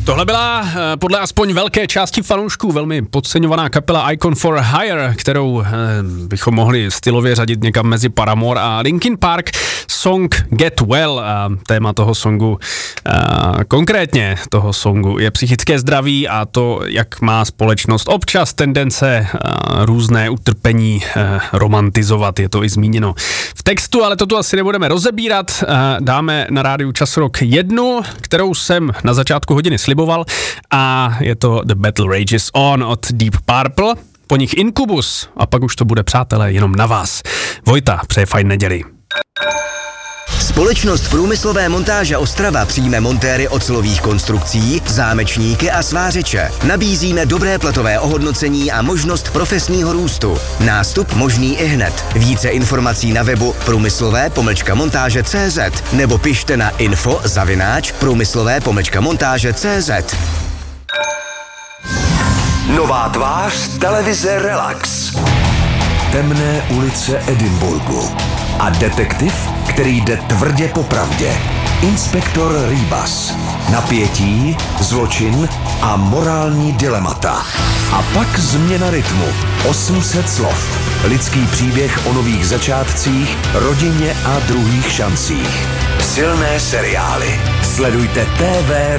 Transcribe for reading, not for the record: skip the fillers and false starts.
Tohle byla podle aspoň velké části fanoušků velmi podceňovaná kapela Icon for Hire, kterou bychom mohli stylově řadit někam mezi Paramore a Linkin Park. Song Get Well, téma toho songu, konkrétně toho songu, je psychické zdraví a to, jak má společnost občas tendence různé utrpení romantizovat, je to i zmíněno v textu, ale to tu asi nebudeme rozebírat. Dáme na rádiu Čas Rock jednu, kterou jsem na začátku hodiny sliboval, a je to The Battle Rages On od Deep Purple, po nich Incubus a pak už to bude, přátelé, jenom na vás. Vojta přeje fajn neděli. Společnost Průmyslové montáže Ostrava přijme montéry ocelových konstrukcí, zámečníky a svářeče. Nabízíme dobré platové ohodnocení a možnost profesního růstu. Nástup možný ihned. Více informací na webu průmyslové-montáže.cz nebo pište na info@průmyslové-montáže.cz. Nová tvář televize Relax. Temné ulice Edinburghu. A detektiv, který jde tvrdě po pravdě. Inspektor Rybas. Napětí, zločin a morální dilemata. A pak změna rytmu. 800 slov. Lidský příběh o nových začátcích, rodině a druhých šancích. Silné seriály. Sledujte TV